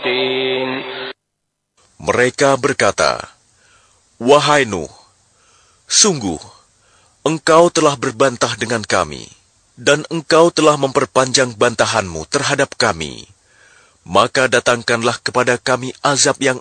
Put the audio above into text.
Mereka berkata, "Wahai Nuh, sungguh, engkau telah berbantah dengan kami, dan engkau telah memperpanjang bantahanmu terhadap kami. Maka datangkanlah kepada kami azab yang